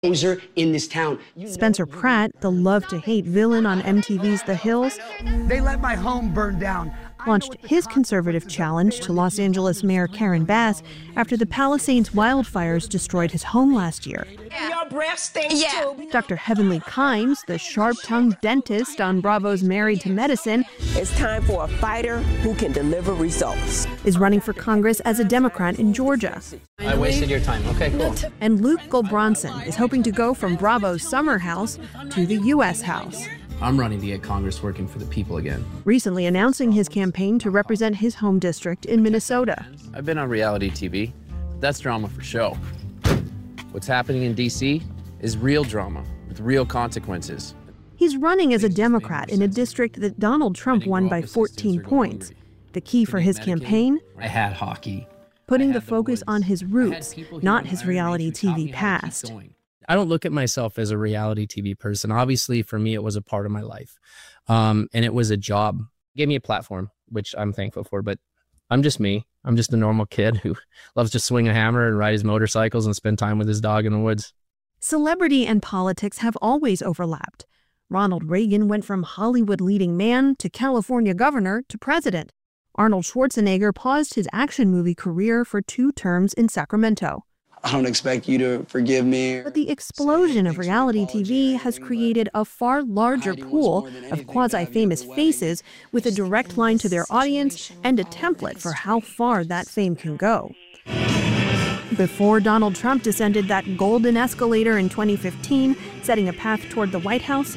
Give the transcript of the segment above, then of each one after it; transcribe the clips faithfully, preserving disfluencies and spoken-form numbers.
in this town. Spencer Pratt, the love-to-hate villain on M T V's The Hills, they let my home burn down. Launched his conservative challenge to Los Angeles Mayor Karen Bass after the Palisades wildfires destroyed his home last year. Your breath stinks yeah. too. Doctor Heavenly Kimes, the sharp-tongued dentist on Bravo's Married to Medicine, it's time for a fighter who can deliver results. Is running for Congress as a Democrat in Georgia. I wasted your time. Okay, cool. And Luke Gulbranson is hoping to go from Bravo's summer house to the U S House. I'm running to get Congress working for the people again. Recently announcing his campaign to represent his home district in Minnesota. I've been on reality T V. That's drama for show. What's happening in D C is real drama with real consequences. He's running as a Democrat in a district that Donald Trump won by fourteen points. The key for his campaign? I had hockey. Putting the focus on his roots, not his reality T V past. I don't look at myself as a reality T V person. Obviously, for me, it was a part of my life. Um, and it was a job. It gave me a platform, which I'm thankful for. But I'm just me. I'm just a normal kid who loves to swing a hammer and ride his motorcycles and spend time with his dog in the woods. Celebrity and politics have always overlapped. Ronald Reagan went from Hollywood leading man to California governor to president. Arnold Schwarzenegger paused his action movie career for two terms in Sacramento. I don't expect you to forgive me. But the explosion of reality T V has created a far larger pool of quasi-famous faces with a direct line to their audience and a template for how far that fame can go. Before Donald Trump descended that golden escalator in twenty fifteen, setting a path toward the White House,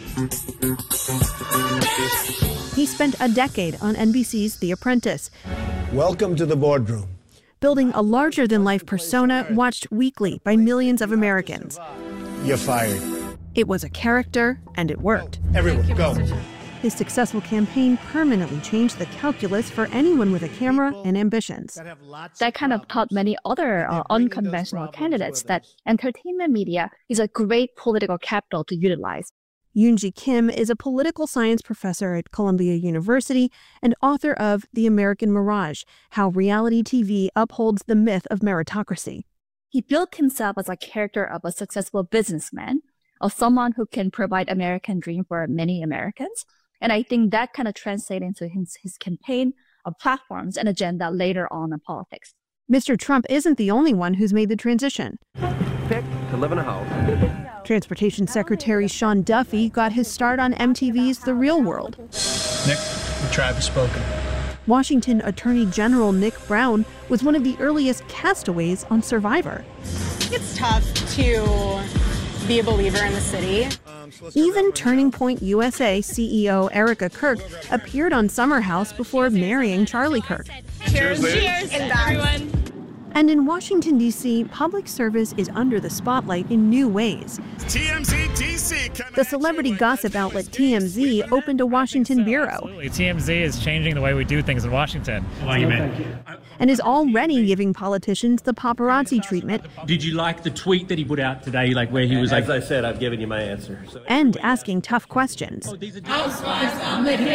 he spent a decade on N B C's The Apprentice. Welcome to the boardroom. Building a larger-than-life persona watched weekly by millions of Americans. You're fired. It was a character, and it worked. Everyone, go. His successful campaign permanently changed the calculus for anyone with a camera and ambitions. That kind of taught many other uh, unconventional candidates that entertainment media is a great political capital to utilize. Yoonji Kim is a political science professor at Columbia University and author of The American Mirage, How Reality T V Upholds the Myth of Meritocracy. He built himself as a character of a successful businessman, of someone who can provide American dream for many Americans. And I think that kind of translated into his, his campaign of platforms and agenda later on in politics. Mister Trump isn't the only one who's made the transition. Pick to live in a house. Transportation Secretary Sean Duffy got his start on M T V's The Real World. Nick, the tribe has spoken. Washington Attorney General Nick Brown was one of the earliest castaways on Survivor. It's tough to be a believer in the city. Even Turning Point U S A C E O Erica Kirk appeared on Summer House before marrying Charlie Kirk. Cheers, cheers, everyone. And in Washington, D C, public service is under the spotlight in new ways. T M Z D C. The celebrity gossip outlet T M Z opened a Washington bureau. Absolutely. T M Z is changing the way we do things in Washington. Well, you meant. And is already giving politicians the paparazzi treatment. Did you like the tweet that he put out today, like where he was As like... I said, I've given you my answer. So and asking tough questions. Housewives on the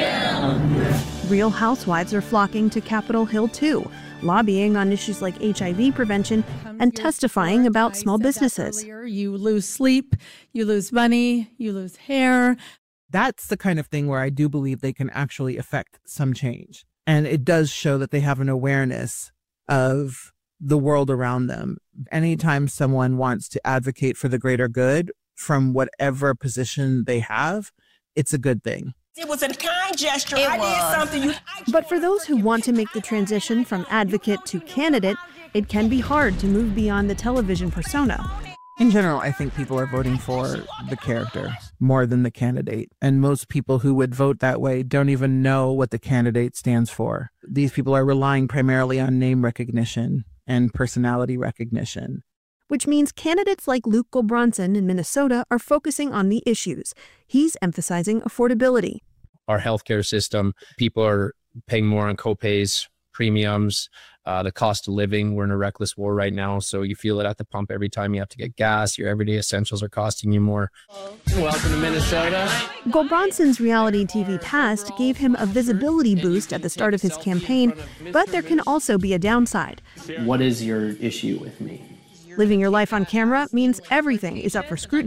Hill. Real housewives are flocking to Capitol Hill, too, lobbying on issues like H I V prevention and testifying about small businesses. You lose sleep, you lose money, you lose hair. That's the kind of thing where I do believe they can actually affect some change. And it does show that they have an awareness of the world around them. Anytime someone wants to advocate for the greater good from whatever position they have, it's a good thing. It was a kind gesture. It I was. did something you... But for those who want to make the transition from advocate to candidate, it can be hard to move beyond the television persona. In general, I think people are voting for the character more than the candidate. And most people who would vote that way don't even know what the candidate stands for. These people are relying primarily on name recognition and personality recognition. Which means candidates like Luke Gulbranson in Minnesota are focusing on the issues. He's emphasizing affordability. Our healthcare system, people are paying more on copays, premiums, uh, the cost of living. We're in a reckless war right now, so you feel it at the pump every time you have to get gas. Your everyday essentials are costing you more. Welcome to Minnesota. Gulbranson's reality T V past gave him a visibility boost at the start of his campaign, but there can also be a downside. What is your issue with me? Living your life on camera means everything is up for scrutiny.